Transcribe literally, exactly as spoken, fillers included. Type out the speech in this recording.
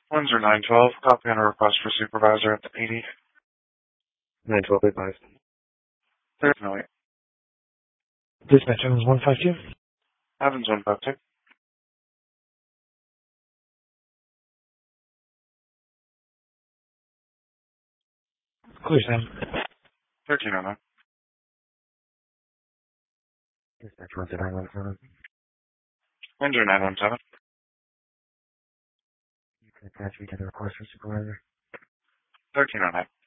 Windsor nine twelve, copy on a request for supervisor at the P D. nine twelve advised. There's no wait. Dispatch Evans one five two. Evans one five two. Clear, Sam. thirteen oh nine. Dispatch one seven one seven. Windsor nine one seven. Attach me to the request for supervisor. thirteen oh nine.